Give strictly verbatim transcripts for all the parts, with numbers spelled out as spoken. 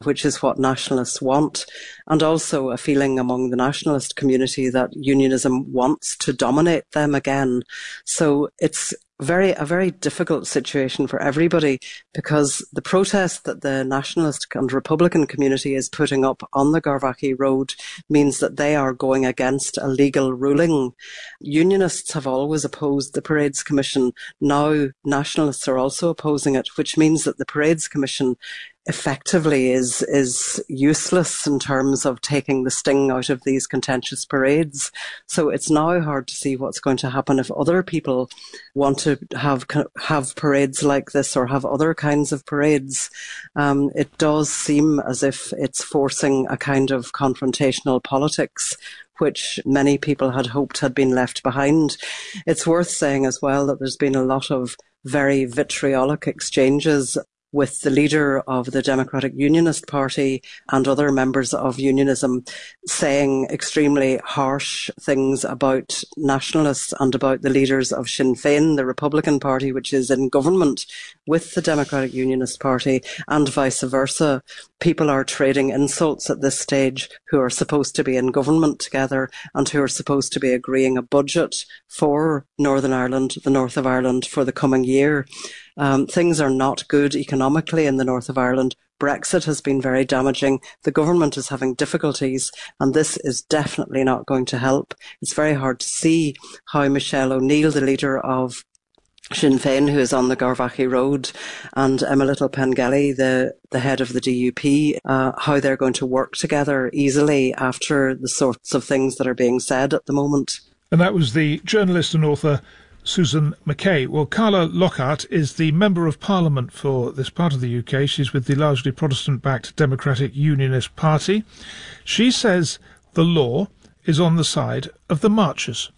which is what nationalists want, and also a feeling among the nationalist community that unionism wants to dominate them again. So it's very a very difficult situation for everybody, because the protest that the nationalist and Republican community is putting up on the Garvaghy Road means that they are going against a legal ruling. Unionists have always opposed the Parades Commission. Now nationalists are also opposing it, which means that the Parades Commission effectively is is useless in terms of taking the sting out of these contentious parades. So it's now hard to see what's going to happen if other people want to have have parades like this or have other kinds of parades. Um, it does seem as if it's forcing a kind of confrontational politics, which many people had hoped had been left behind. It's worth saying as well that there's been a lot of very vitriolic exchanges with the leader of the Democratic Unionist Party and other members of unionism saying extremely harsh things about nationalists and about the leaders of Sinn Féin, the Republican Party, which is in government with the Democratic Unionist Party, and vice versa. People are trading insults at this stage who are supposed to be in government together and who are supposed to be agreeing a budget for Northern Ireland, the north of Ireland, for the coming year. Um, things are not good economically in the north of Ireland. Brexit has been very damaging. The government is having difficulties, and this is definitely not going to help. It's very hard to see how Michelle O'Neill, the leader of Sinn Féin, who is on the Garvaghy Road, and Emma Little-Pengelly, the, the head of the D U P, uh, how they're going to work together easily after the sorts of things that are being said at the moment. And that was the journalist and author Susan Mackay. Well, Carla Lockhart is the Member of Parliament for this part of the U K. She's with the largely Protestant-backed Democratic Unionist Party. She says the law is on the side of the marchers.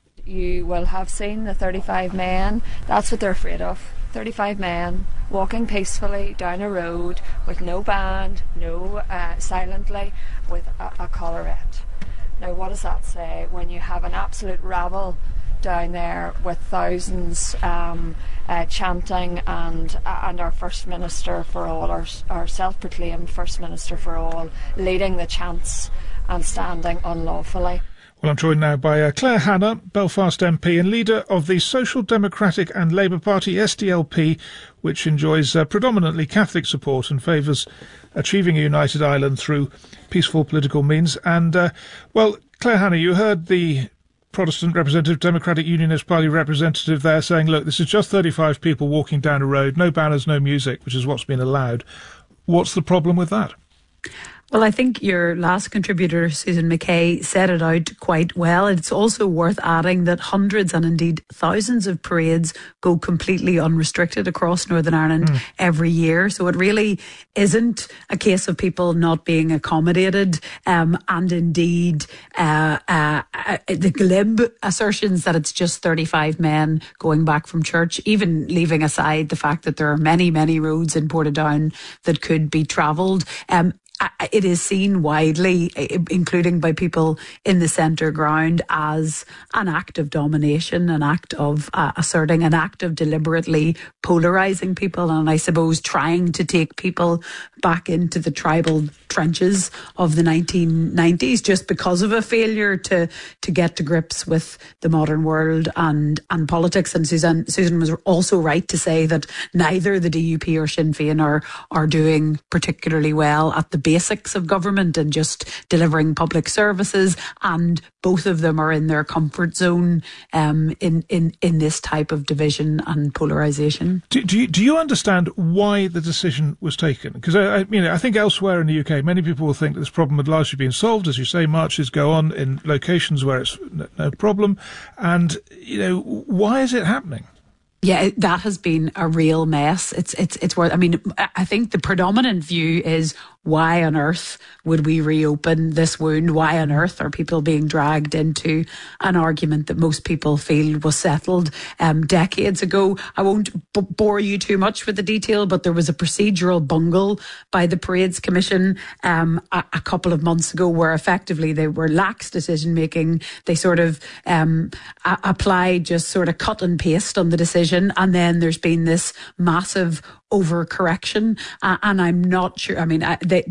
You will have seen the thirty-five men. That's what they're afraid of. thirty-five men walking peacefully down a road with no band, no uh, silently, with a, a collarette. Now, what does that say when you have an absolute rabble down there with thousands um, uh, chanting, and uh, and our First Minister for all, our, our self-proclaimed First Minister for all, leading the chants and standing unlawfully? Well, I'm joined now by uh, Claire Hanna, Belfast M P and leader of the Social Democratic and Labour Party, S D L P, which enjoys uh, predominantly Catholic support and favours achieving a united Ireland through peaceful political means. And, uh, well, Claire Hanna, you heard the Protestant representative, Democratic Unionist Party representative there saying, look, this is just thirty-five people walking down a road, no banners, no music, which is what's been allowed. What's the problem with that? Well, I think your last contributor, Susan Mackay, set it out quite well. It's also worth adding that hundreds and indeed thousands of parades go completely unrestricted across Northern Ireland mm. every year. So it really isn't a case of people not being accommodated. Um, and indeed, uh, uh, uh, the glib assertions that it's just thirty-five men going back from church, even leaving aside the fact that there are many, many roads in Portadown that could be travelled. Um, It is seen widely, including by people in the centre ground, as an act of domination, an act of uh, asserting, an act of deliberately polarising people, and I suppose trying to take people back into the tribal trenches of the nineteen nineties just because of a failure to to get to grips with the modern world and and politics. And Susan Susan was also right to say that neither the D U P or Sinn Féin are are doing particularly well at the basics of government and just delivering public services, and both of them are in their comfort zone um, in, in, in this type of division and polarisation. Do, do, you, do you understand why the decision was taken? Because I, I, you know, I think elsewhere in the U K, many people will think that this problem had largely been solved. As you say, marches go on in locations where it's no, no problem. And, you know, why is it happening? Yeah, that has been a real mess. It's it's it's worth. I mean, I think the predominant view is, why on earth would we reopen this wound? Why on earth are people being dragged into an argument that most people feel was settled um, decades ago? I won't b- bore you too much with the detail, but there was a procedural bungle by the Parades Commission um, a, a couple of months ago where effectively they were lax decision making. They sort of um, a- applied just sort of cut and paste on the decision, and then there's been this massive overcorrection, uh, and I'm not sure. I mean, I, they,